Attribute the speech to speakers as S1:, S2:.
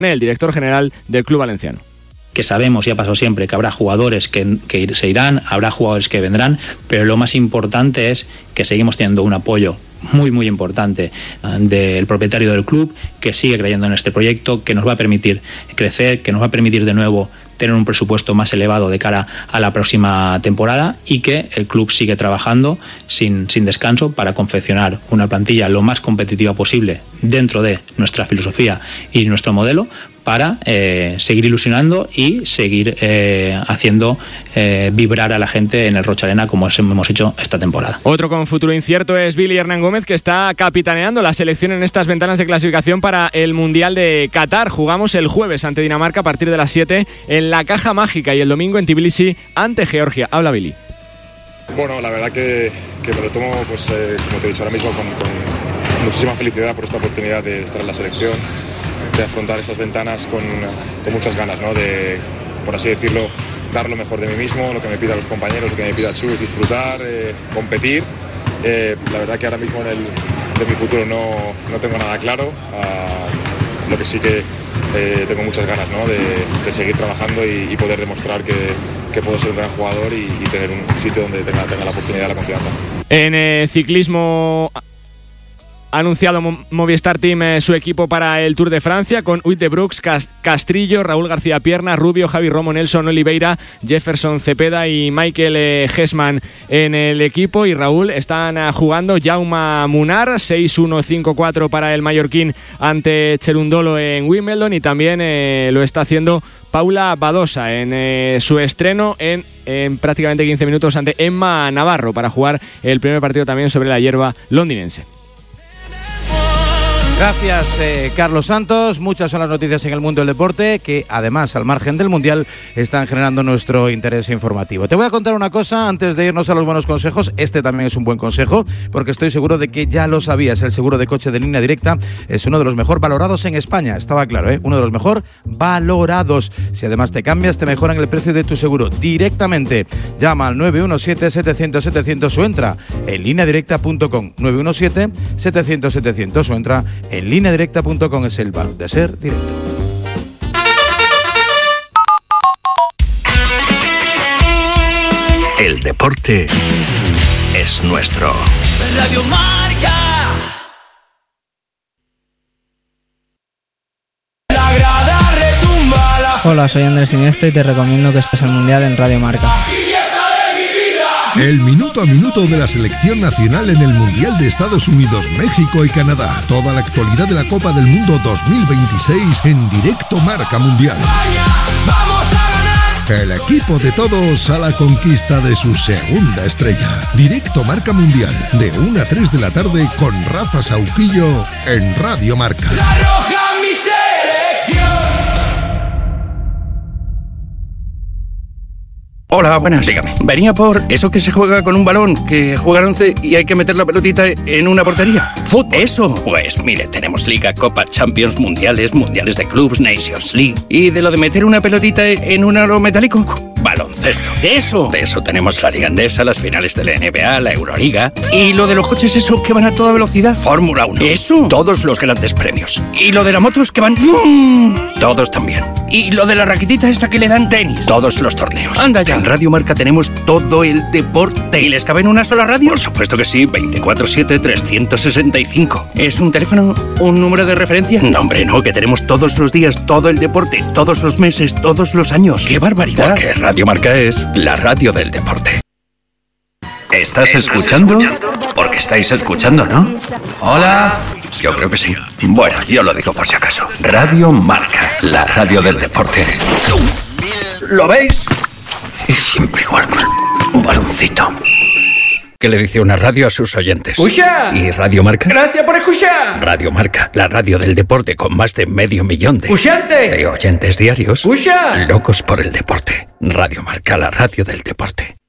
S1: el director general del club valenciano.
S2: Que sabemos, y ha pasado siempre, que habrá jugadores que se irán, habrá jugadores que vendrán, pero lo más importante es que seguimos teniendo un apoyo muy muy importante del propietario del club, que sigue creyendo en este proyecto, que nos va a permitir crecer, que nos va a permitir de nuevo tener un presupuesto más elevado de cara a la próxima temporada, y que el club sigue trabajando sin descanso para confeccionar una plantilla lo más competitiva posible dentro de nuestra filosofía y nuestro modelo, para seguir ilusionando y seguir haciendo vibrar a la gente en el Rocha Arena como hemos hecho esta temporada.
S1: Otro con futuro incierto es Billy Hernán Gómez, que está capitaneando la selección en estas ventanas de clasificación para el Mundial de Qatar. Jugamos el jueves ante Dinamarca a partir de las 7 en la Caja Mágica, y el domingo en Tbilisi ante Georgia. Habla Billy.
S3: Bueno, la verdad que me lo tomo, pues, como te he dicho ahora mismo, con muchísima felicidad por esta oportunidad de estar en la selección, de afrontar estas ventanas con muchas ganas, ¿no? De, por así decirlo, dar lo mejor de mí mismo, lo que me pidan los compañeros, lo que me pida Chus, disfrutar, competir. La verdad que ahora mismo de mi futuro no tengo nada claro, lo que sí que tengo muchas ganas, ¿no? de seguir trabajando y poder demostrar que puedo ser un gran jugador y tener un sitio donde tenga la oportunidad y la confianza.
S1: En ciclismo ha anunciado Movistar Team su equipo para el Tour de Francia, con Huit de Brooks, Castrillo, Raúl García Pierna, Rubio, Javi Romo, Nelson Oliveira, Jefferson Cepeda y Michael Hessman en el equipo. Y Raúl, están jugando Jaume Munar, 6-1-5-4 para el mallorquín ante Cherundolo en Wimbledon, y también lo está haciendo Paula Badosa en su estreno en prácticamente 15 minutos ante Emma Navarro, para jugar el primer partido también sobre la hierba londinense.
S4: Gracias, Carlos Santos. Muchas son las noticias en el mundo del deporte que, además, al margen del Mundial, están generando nuestro interés informativo. Te voy a contar una cosa antes de irnos a los buenos consejos. Este también es un buen consejo, porque estoy seguro de que ya lo sabías. El seguro de coche de Línea Directa es uno de los mejor valorados en España. Estaba claro, uno de los mejor valorados. Si además te cambias, te mejoran el precio de tu seguro directamente. Llama al 917-700-700 o entra en lineadirecta.com. 917-700-700 o entra en lineadirecta.com. Es el bar de ser directo.
S5: El deporte es nuestro.
S6: Radio Marca. La grada retumba.
S7: Hola, soy Andrés Iniesta y te recomiendo que estés al Mundial en Radio Marca.
S8: El minuto a minuto de la selección nacional en el Mundial de Estados Unidos, México y Canadá. Toda la actualidad de la Copa del Mundo 2026 en directo Marca Mundial. El equipo de todos a la conquista de su segunda estrella. Directo Marca Mundial, de 1 a 3 de la tarde con Rafa Sauquillo en Radio Marca.
S6: La roja, mi selección.
S5: Hola, buenas. Dígame. Venía por eso que se juega con un balón, que juegan 11 y hay que meter la pelotita en una portería. ¿Fútbol? Eso. Pues mire, tenemos Liga, Copa, Champions, Mundiales de clubs, Nations League. ¿Y de lo de meter una pelotita en un aro metálico? Baloncesto. ¿Eso? De eso tenemos la Liga Endesa, las finales de la NBA, la Euroliga. ¿Y lo de los coches esos que van a toda velocidad? Fórmula 1. ¿Eso? Todos los grandes premios. ¿Y lo de las motos que van? Todos también. ¿Y lo de la raquetita esta que le dan? Tenis. Todos los torneos. Anda ya. En Radio Marca tenemos todo el deporte. ¿Y les cabe en una sola radio? Por supuesto que sí. 24/7, 365. ¿Es un teléfono? ¿Un número de referencia? No, hombre, no. Que tenemos todos los días todo el deporte. Todos los meses, todos los años. ¡Qué barbaridad! Porque Radio Marca es la radio del deporte. ¿Estás escuchando? Porque estáis escuchando, ¿no? Hola. Yo creo que sí. Bueno, yo lo digo por si acaso. Radio Marca, la radio del deporte. ¿Lo veis? Y siempre igual con un baloncito. ¿Qué le dice una radio a sus oyentes?
S6: ¡Escucha!
S5: ¿Y Radio Marca?
S6: Gracias por escuchar.
S5: Radio Marca, la radio del deporte con más de 500 000
S6: ¡Escuchante!
S5: de oyentes diarios.
S6: ¡Escucha!
S5: Locos por el deporte. Radio Marca, la radio del deporte.